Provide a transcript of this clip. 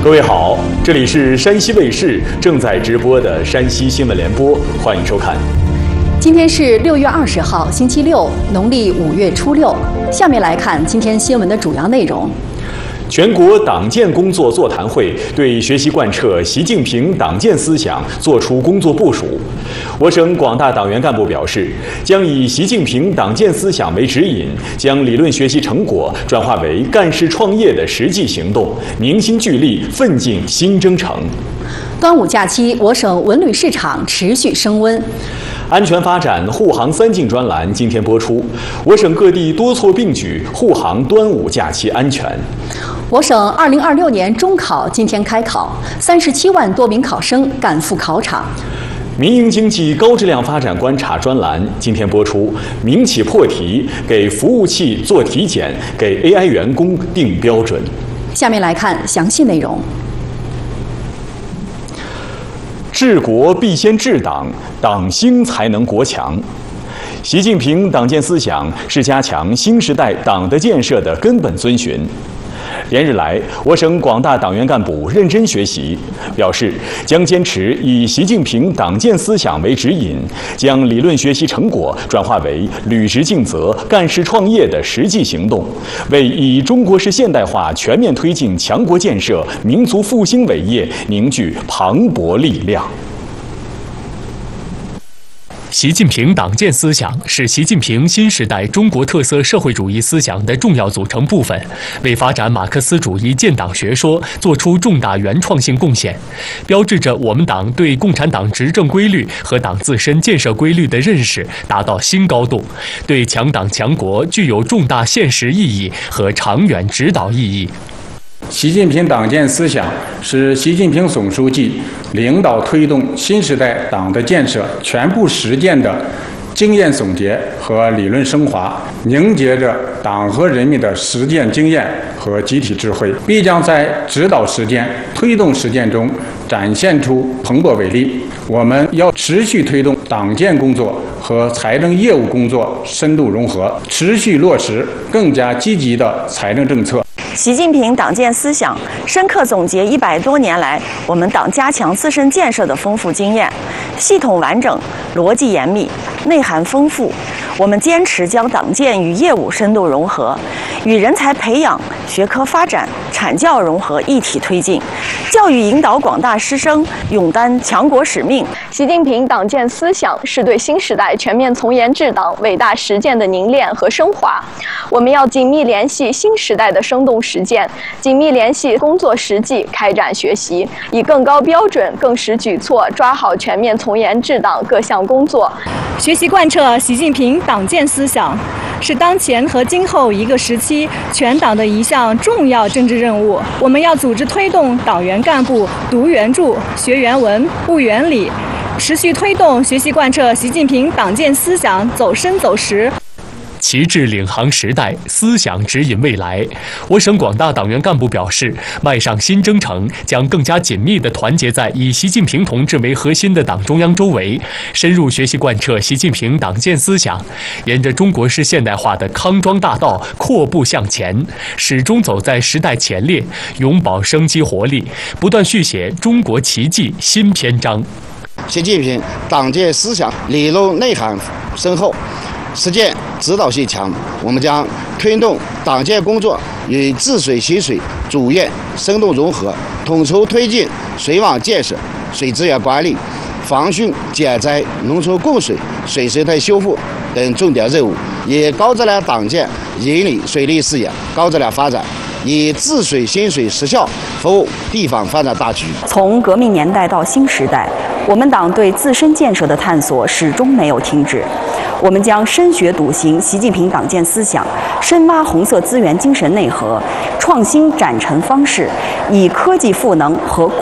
各位好，这里是山西卫视正在直播的山西新闻联播，欢迎收看。 今天是6月20号，星期六，农历5月初6。下面来看今天新闻的主要内容。 全国党建工作座谈会对学习贯彻习近平党建思想作出工作部署。我省广大党员干部表示，将以习近平党建思想为指引，将理论学习成果转化为干事创业的实际行动，凝心聚力，奋进新征程。 端午假期，我省文旅市场持续升温。 安全发展护航3进专栏今天播出，我省各地多措并举护航端午假期安全。 我省2026年中考今天开考，37万多名考生赶赴考场。 民营经济高质量发展观察专栏今天播出，民企破题，给服务器做体检，给 AI 员工定标准。 下面来看详细内容。 治国必先治党，党兴才能国强。习近平党建思想是加强新时代党的建设的根本遵循。连日来，我省广大党员干部认真学习，表示将坚持以习近平党建思想为指引，将理论学习成果转化为履职尽责、干事创业的实际行动，为以中国式现代化全面推进强国建设、民族复兴伟业凝聚磅礴力量。 习近平党建思想是习近平新时代中国特色社会主义思想的重要组成部分，为发展马克思主义建党学说作出重大原创性贡献，标志着我们党对共产党执政规律和党自身建设规律的认识达到新高度，对强党强国具有重大现实意义和长远指导意义。 习近平党建思想是习近平总书记领导推动新时代党的建设全部实践的经验总结和理论升华，凝结着党和人民的实践经验和集体智慧，必将在指导实践、推动实践中展现出蓬勃伟力。我们要持续推动党建工作和财政业务工作深度融合，持续落实更加积极的财政政策。 习近平党建思想深刻总结100多年来我们党加强自身建设的丰富经验，系统完整，逻辑严密，内涵丰富。我们坚持将党建与业务深度融合，与人才培养、学科发展、产教融合一体推进，教育引导广大师生勇担强国使命。 习近平党建思想是对新时代全面从严治党伟大实践的凝练和升华。我们要紧密联系新时代的生动实践，紧密联系工作实际，开展学习，以更高标准、更实举措抓好全面从严治党各项工作。 学习贯彻习近平党建思想，是当前和今后一个时期全党的一项重要政治任务。我们要组织推动党员干部读原著、学原文、悟原理，持续推动学习贯彻习近平党建思想走深走实。 旗帜领航时代，思想指引未来。我省广大党员干部表示，迈上新征程，将更加紧密地团结在以习近平同志为核心的党中央周围，深入学习贯彻习近平党建思想，沿着中国式现代化的康庄大道阔步向前，始终走在时代前列，永葆生机活力，不断续写中国奇迹新篇章。 习近平党建思想理论内涵深厚，实践指导性强，我们将推动党建工作与治水习水主业深度融合，统筹推进水网建设、水资源管理、防汛减灾、农村供水、水生态修复等重点任务，以高质量党建引领水利事业高质量发展，以治水兴水实效服务地方发展大局。 从革命年代到新时代，我们党对自身建设的探索始终没有停止。我们将深学笃行习近平党建思想，深挖红色资源精神内核，创新展陈方式，以科技赋能和